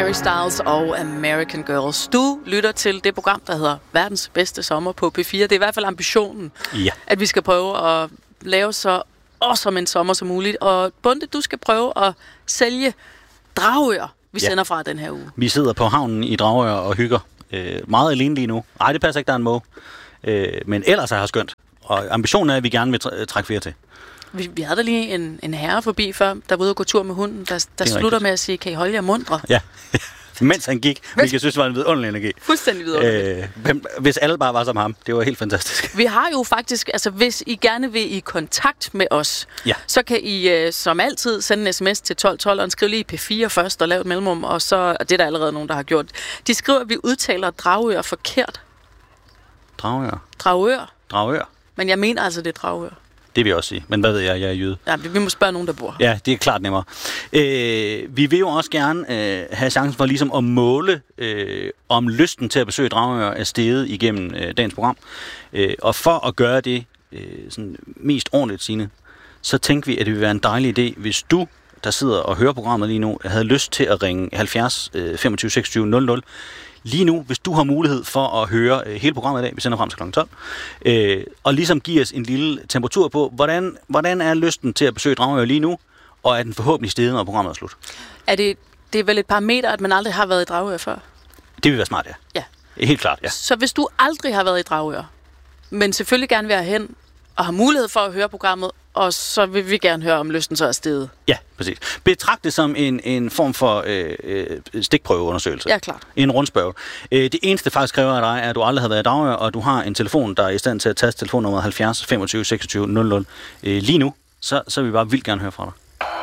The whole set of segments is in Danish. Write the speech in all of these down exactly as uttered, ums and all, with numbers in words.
Harry Styles og American Girls. Du lytter til det program, der hedder Verdens Bedste Sommer på P fire. Det er i hvert fald ambitionen, ja. at vi skal prøve at lave så awesome en sommer som muligt. Og Bunde, du skal prøve at sælge Dragør, vi ja. sender fra den her uge. Vi sidder på havnen i Dragør og hygger. Øh, meget alene lige nu. Nej, det passer ikke, der er en måge. Øh, men ellers er det skønt. Og ambitionen er, at vi gerne vil tr- trække flere til. Vi, vi havde da lige en, en herre forbi før, der var ude og gå tur med hunden, der, der slutter rigtigt. med at sige, kan I holde jer mundre? Ja, mens han gik, hvilket jeg synes var en vidunderlig energi. Fuldstændig vidunderlig. Øh, hvis alle bare var som ham, det var helt fantastisk. Vi har jo faktisk, altså hvis I gerne vil i kontakt med os, ja. så kan I øh, som altid sende en sms til tolv tolv og skrive lige P fire først og lave et mellemrum, og så, og det er der allerede nogen, der har gjort. De skriver, at vi udtaler Dragør forkert. Dragør? Dragør. Dragør. Men jeg mener altså, det er Dragør. Det vil jeg også sige. Men hvad ved jeg? Jeg er jøde. Ja, vi må spørge nogen, der bor. Ja, det er klart nemmere. Øh, vi vil jo også gerne øh, have chancen for ligesom at måle, øh, om lysten til at besøge Dragør er steget igennem øh, dagens program. Øh, og for at gøre det øh, sådan mest ordentligt, Signe, så tænkte vi, at det ville være en dejlig idé, hvis du, der sidder og hører programmet lige nu, havde lyst til at ringe halvfjerds femogtyve seksogtyve nul nul. Lige nu, hvis du har mulighed for at høre øh, hele programmet i dag, vi sender frem til klokken tolv, øh, og ligesom give os en lille temperatur på, hvordan, hvordan er lysten til at besøge Dragør lige nu, og er den forhåbentlig steget, når programmet er slut? Er det, det er vel et parameter, at man aldrig har været i Dragør før? Det vil være smart, ja. Ja. Helt klart, ja. Så hvis du aldrig har været i Dragør, men selvfølgelig gerne vil hen og har mulighed for at høre programmet, og så vil vi gerne høre, om lysten så er steget. Ja, præcis. Betragt det som en, en form for øh, øh, stikprøveundersøgelse. Ja, klart. En rundspørge. Øh, det eneste faktisk kræver af dig, er, at du aldrig har været i Dragør, og du har en telefon, der er i stand til at taste telefonnummer halvfjerds femogtyve seksogtyve nul nul. Øh, lige nu, så, så vil vi bare vildt gerne høre fra dig.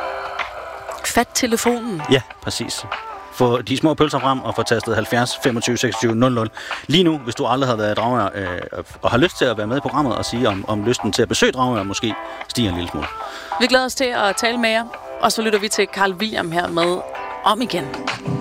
Fat telefonen. Ja, præcis. Få de små pølser frem og få tastet halvfjerds femogtyve seksogtyve nul nul. Lige nu, hvis du aldrig har været i Dragør øh, og har lyst til at være med i programmet og sige, om, om lysten til at besøge Dragør måske stiger en lille smule. Vi glæder os til at tale med jer, og så lytter vi til Carl William her med Om igen.